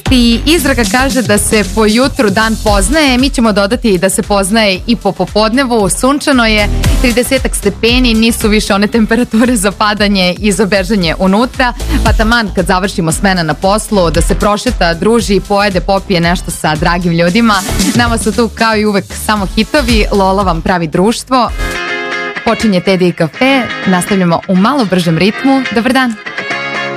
I izraka kaže da se po jutru dan poznaje, mi ćemo dodati da se poznaje i po popodnevu, sunčano je, 30 stepeni, nisu više one temperature za padanje i za bežanje unutra, pa taman kad završimo smena na poslu, da se prošeta, druži, pojede, popije nešto sa dragim ljudima. Nama su tu kao i uvek samo hitovi, Lola vam pravi društvo. Počinje Teddy i kafe, nastavljamo u malo bržem ritmu. Dobar dan!